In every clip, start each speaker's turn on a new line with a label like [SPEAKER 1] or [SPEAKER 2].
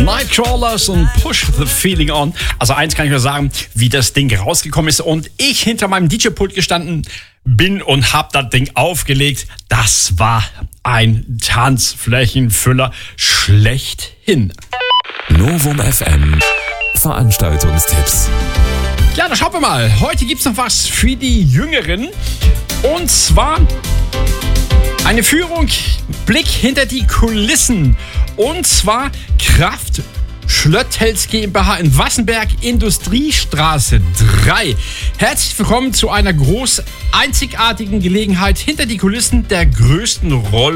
[SPEAKER 1] Nightcrawlers und Push the Feeling On. Also eins kann ich nur sagen, wie das Ding rausgekommen ist und ich hinter meinem DJ-Pult gestanden bin und hab das Ding aufgelegt. Das war ein Tanzflächenfüller schlechthin.
[SPEAKER 2] Novum FM Veranstaltungstipps.
[SPEAKER 1] Ja, da schauen wir mal. Heute gibt's noch was für die Jüngeren. Und zwar eine Führung, Blick hinter die Kulissen. Und zwar Kraft Schlöttels GmbH in Wassenberg, Industriestraße 3. Herzlich willkommen zu einer einzigartigen Gelegenheit, hinter die Kulissen der größten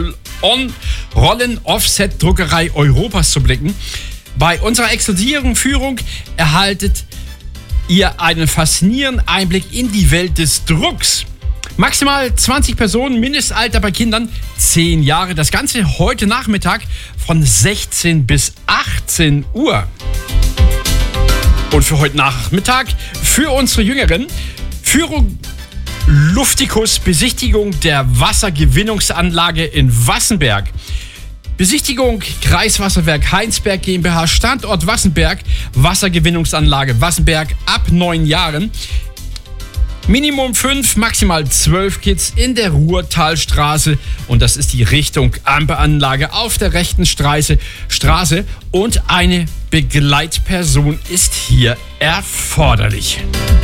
[SPEAKER 1] Rollen-Offset-Druckerei Europas zu blicken. Bei unserer exklusiven Führung erhaltet ihr einen faszinierenden Einblick in die Welt des Drucks. Maximal 20 Personen, Mindestalter bei Kindern 10 Jahre. Das Ganze heute Nachmittag von 16 bis 18 Uhr. Und für heute Nachmittag, für unsere Jüngeren, Führung Luftikus, Besichtigung der Wassergewinnungsanlage in Wassenberg. Besichtigung Kreiswasserwerk Heinsberg GmbH, Standort Wassenberg, Wassergewinnungsanlage Wassenberg ab 9 Jahren. Minimum 5, maximal 12 Kids in der Ruhrtalstraße und das ist die Richtung Amperanlage auf der rechten Straße und eine Begleitperson ist hier erforderlich.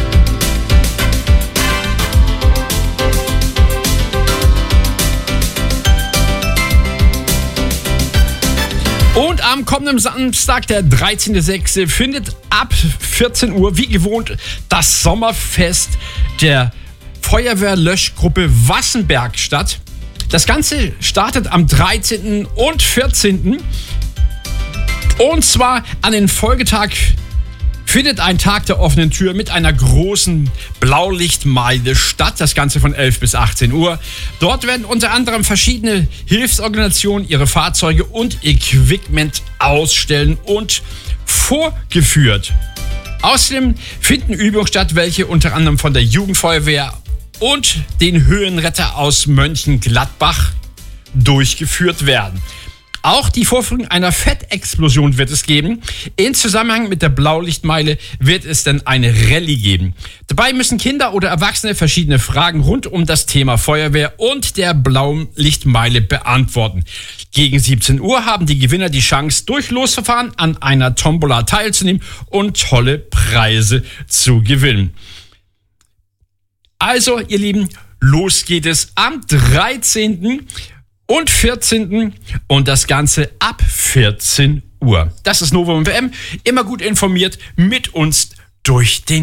[SPEAKER 1] Und am kommenden Samstag, der 13.06., findet ab 14 Uhr wie gewohnt das Sommerfest der Feuerwehrlöschgruppe Wassenberg statt. Das Ganze startet am 13. und 14. Und zwar an den Folgetag findet ein Tag der offenen Tür mit einer großen Blaulichtmeile statt. Das Ganze von 11 bis 18 Uhr. Dort werden unter anderem verschiedene Hilfsorganisationen ihre Fahrzeuge und Equipment ausstellen und vorgeführt. Außerdem finden Übungen statt, welche unter anderem von der Jugendfeuerwehr und den Höhenretter aus Mönchengladbach durchgeführt werden. Auch die Vorführung einer Fettexplosion wird es geben. In Zusammenhang mit der Blaulichtmeile wird es dann eine Rallye geben. Dabei müssen Kinder oder Erwachsene verschiedene Fragen rund um das Thema Feuerwehr und der Blaulichtmeile beantworten. Gegen 17 Uhr haben die Gewinner die Chance, durch Losverfahren an einer Tombola teilzunehmen und tolle Preise zu gewinnen. Also, ihr Lieben, los geht es am 13. und 14. und das Ganze ab 14 Uhr. Das ist Novum FM, immer gut informiert mit uns durch den